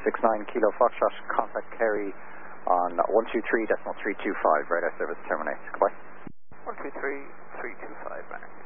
69 Kilo Foxtrot, contact Kerry on 123.325, radar service terminates. Goodbye. 123.325, Banner.